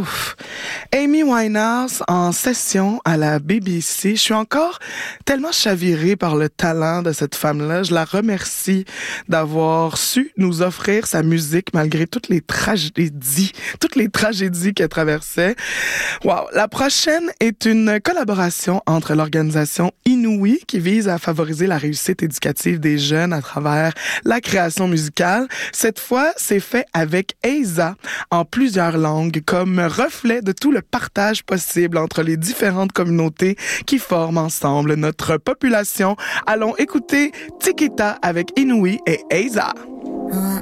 Ouf. Amy Winehouse en session à la BBC. Je suis encore tellement chavirée par le talent de cette femme-là. Je la remercie d'avoir su nous offrir sa musique malgré toutes les tragédies qu'elle traversait. Wow. La prochaine est une collaboration entre l'organisation Inouï qui vise à favoriser la réussite éducative des jeunes à travers la création musicale. Cette fois, c'est fait avec Eiza en plusieurs langues comme reflet de tout le partage possible entre les différentes communautés qui forment ensemble notre population. Allons écouter Tikita avec Inouï et Eiza.